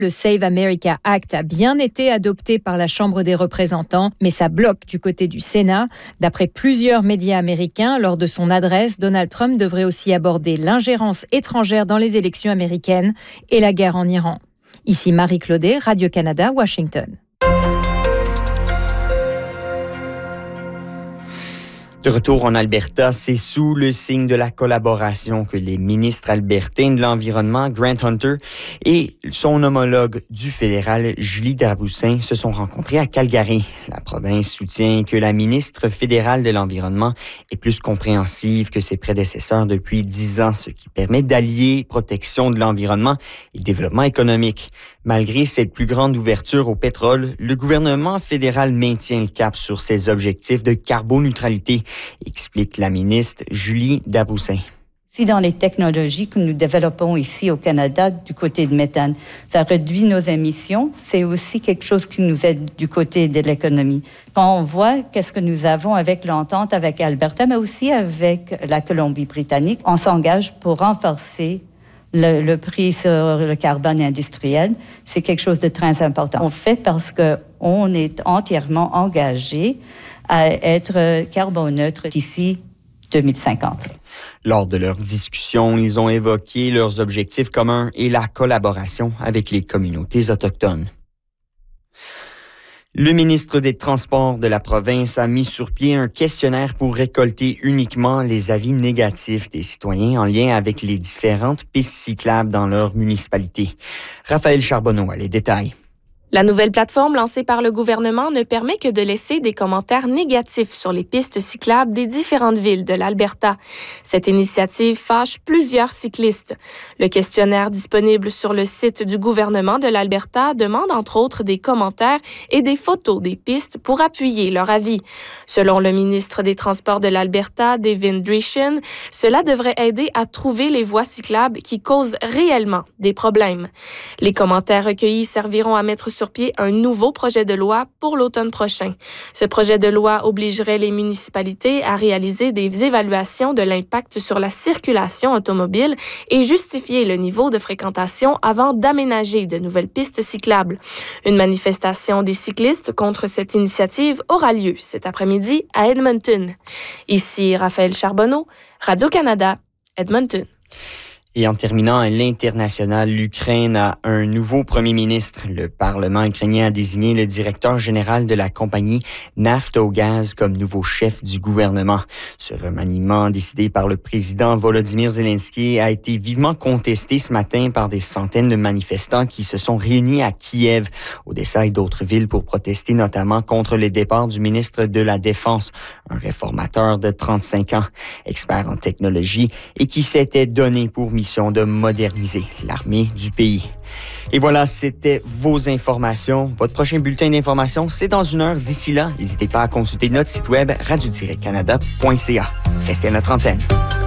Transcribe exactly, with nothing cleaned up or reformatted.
Le Save America Act a bien été adopté par la Chambre des représentants, mais ça bloque du côté du Sénat. D'après plusieurs médias américains, lors de son adresse, Donald Trump devrait aussi aborder l'ingérence étrangère dans les élections américaines et la guerre en Iran. Ici Marie Claudet, Radio-Canada, Washington. De retour en Alberta, c'est sous le signe de la collaboration que les ministres albertains de l'Environnement, Grant Hunter, et son homologue du fédéral, Julie Darboussin, se sont rencontrés à Calgary. La province soutient que la ministre fédérale de l'Environnement est plus compréhensive que ses prédécesseurs depuis dix ans, ce qui permet d'allier protection de l'environnement et développement économique. Malgré cette plus grande ouverture au pétrole, le gouvernement fédéral maintient le cap sur ses objectifs de carboneutralité, explique la ministre Julie Darboussin. Si dans les technologies que nous développons ici au Canada, du côté de méthane, ça réduit nos émissions, c'est aussi quelque chose qui nous aide du côté de l'économie. Quand on voit qu'est-ce que nous avons avec l'entente avec Alberta, mais aussi avec la Colombie-Britannique, on s'engage pour renforcer Le, le prix sur le carbone industriel, c'est quelque chose de très important. On fait parce qu'on est entièrement engagé à être carboneutre d'ici deux mille cinquante. Lors de leur discussion, ils ont évoqué leurs objectifs communs et la collaboration avec les communautés autochtones. Le ministre des Transports de la province a mis sur pied un questionnaire pour récolter uniquement les avis négatifs des citoyens en lien avec les différentes pistes cyclables dans leur municipalité. Raphaël Charbonneau a les détails. La nouvelle plateforme lancée par le gouvernement ne permet que de laisser des commentaires négatifs sur les pistes cyclables des différentes villes de l'Alberta. Cette initiative fâche plusieurs cyclistes. Le questionnaire disponible sur le site du gouvernement de l'Alberta demande entre autres des commentaires et des photos des pistes pour appuyer leur avis. Selon le ministre des Transports de l'Alberta, Devin Dreeshen, cela devrait aider à trouver les voies cyclables qui causent réellement des problèmes. Les commentaires recueillis serviront à mettre sur sur pied un nouveau projet de loi pour l'automne prochain. Ce projet de loi obligerait les municipalités à réaliser des évaluations de l'impact sur la circulation automobile et justifier le niveau de fréquentation avant d'aménager de nouvelles pistes cyclables. Une manifestation des cyclistes contre cette initiative aura lieu cet après-midi à Edmonton. Ici Raphaël Charbonneau, Radio-Canada, Edmonton. Et en terminant, à l'international, l'Ukraine a un nouveau premier ministre. Le Parlement ukrainien a désigné le directeur général de la compagnie Naftogaz comme nouveau chef du gouvernement. Ce remaniement décidé par le président Volodymyr Zelensky a été vivement contesté ce matin par des centaines de manifestants qui se sont réunis à Kiev, Odessa et d'autres villes pour protester notamment contre le départ du ministre de la Défense, un réformateur de trente-cinq ans, expert en technologie et qui s'était donné pour mission de moderniser l'armée du pays. Et voilà, c'était vos informations. Votre prochain bulletin d'information, c'est dans une heure. D'ici là, n'hésitez pas à consulter notre site web radio tiret canada point c a. Restez à notre antenne.